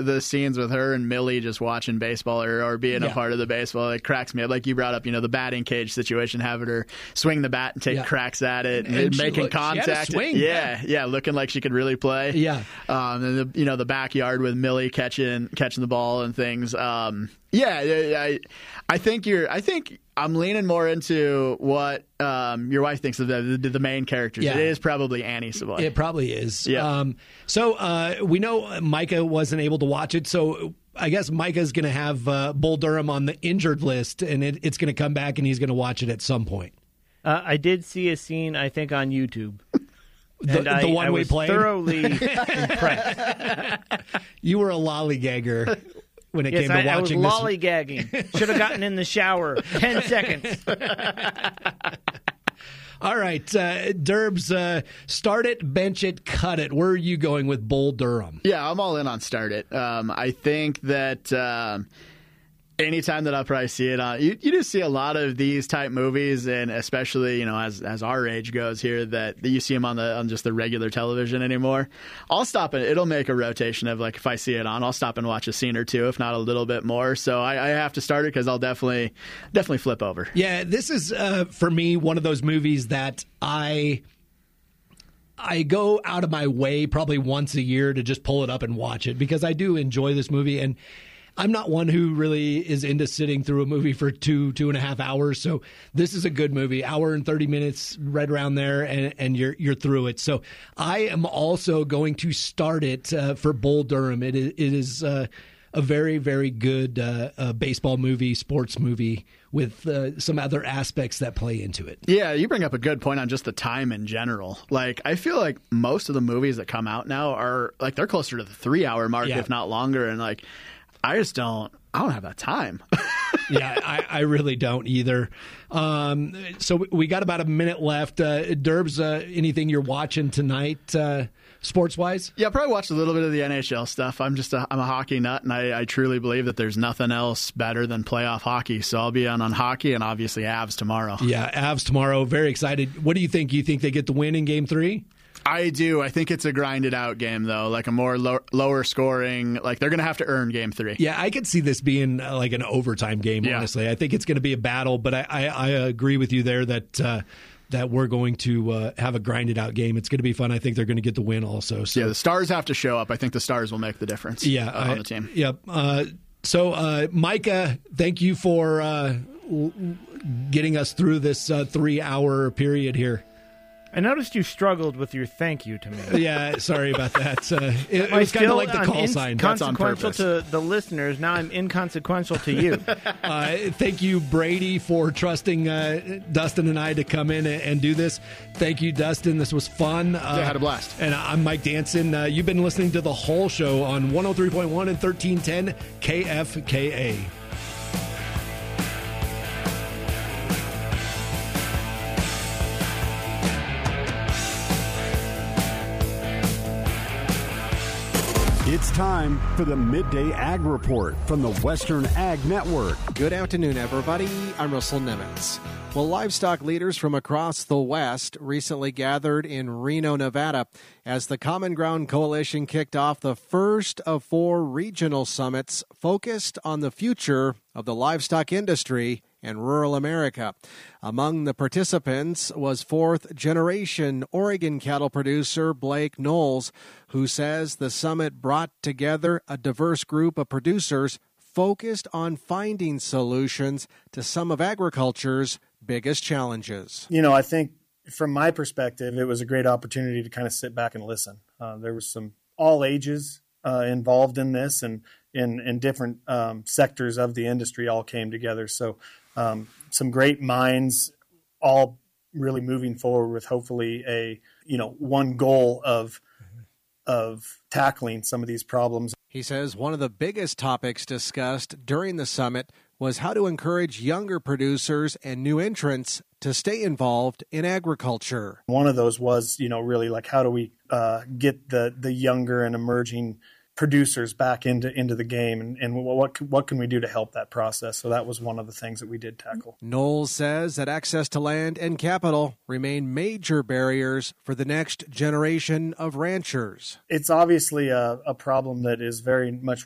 the scenes with her and Millie just watching baseball or being a part of the baseball, it cracks me up. Like you brought up, the batting cage situation, having her swing the bat and take cracks at it and making contact. Swing, looking like she could really play. Yeah. And the backyard with Millie catching the ball and things. I think I'm leaning more into what your wife thinks of the main characters. Yeah. It is probably Annie Savoy. It probably is. Yeah. So we know Micah wasn't able to watch it, so I guess Micah's going to have Bull Durham on the injured list, and it's going to come back, and he's going to watch it at some point. I did see a scene, I think, on YouTube. The one we played? Thoroughly impressed. You were a lollygagger when it came to watching I was lollygagging. Should have gotten in the shower. 10 seconds. All right, Derbs, start it, bench it, cut it. Where are you going with Bull Durham? Yeah, I'm all in on start it. I think that anytime that I'll probably see it on, you do see a lot of these type movies, and especially as our age goes here, that you see them on just the regular television anymore. I'll stop it. It'll make a rotation of like if I see it on, I'll stop and watch a scene or two, if not a little bit more. So I have to start it because I'll definitely flip over. Yeah, this is for me one of those movies that I go out of my way probably once a year to just pull it up and watch it because I do enjoy this movie, and I'm not one who really is into sitting through a movie for 2.5 hours. So this is a good movie, hour and 30 minutes, right around there, and you're through it. So I am also going to start it for Bull Durham. It is a very, very good baseball movie, sports movie with some other aspects that play into it. Yeah, you bring up a good point on just the time in general. Like, I feel like most of the movies that come out now are like they're closer to the 3-hour mark, if not longer, and like. I don't have that time. Yeah, I really don't either. So we got about a minute left. Derbs, anything you're watching tonight, sports-wise? Yeah, probably watched a little bit of the NHL stuff. I'm a hockey nut, and I truly believe that there's nothing else better than playoff hockey. So I'll be on hockey and obviously Avs tomorrow. Yeah, Avs tomorrow. Very excited. What do you think? You think they get the win in Game 3? I do. I think it's a grinded out game, though, like a more lower scoring. Like they're going to have to earn Game 3. Yeah, I could see this being like an overtime game, honestly. I think it's going to be a battle, but I agree with you there that we're going to have a grinded out game. It's going to be fun. I think they're going to get the win also. So. Yeah, the Stars have to show up. I think the Stars will make the difference on the team. Yep. So, Micah, thank you for getting us through this 3-hour period here. I noticed you struggled with your thank you to me. Yeah, sorry about that. It was kind of like the call sign. That's consequential to the listeners. Now I'm inconsequential to you. Thank you, Brady, for trusting Dustin and I to come in and do this. Thank you, Dustin. This was fun. I had a blast. And I'm Mike Danson. You've been listening to The Whole Show on 103.1 and 1310 KFKA. It's time for the Midday Ag Report from the Western Ag Network. Good afternoon, everybody. I'm Russell Nemitz. Well, livestock leaders from across the West recently gathered in Reno, Nevada, as the Common Ground Coalition kicked off the first of 4 regional summits focused on the future of the livestock industry in rural America. Among the participants was fourth-generation Oregon cattle producer Blake Knowles, who says the summit brought together a diverse group of producers focused on finding solutions to some of agriculture's biggest challenges. I think from my perspective, it was a great opportunity to kind of sit back and listen. There was some all ages involved in this, and in different sectors of the industry all came together. So some great minds all really moving forward with hopefully one goal of tackling some of these problems. He says one of the biggest topics discussed during the summit was how to encourage younger producers and new entrants to stay involved in agriculture. One of those was, really like how do we get the younger and emerging producers back into the game, and what can we do to help that process? So that was one of the things that we did tackle. Knowles says that access to land and capital remain major barriers for the next generation of ranchers. It's obviously a problem that is very much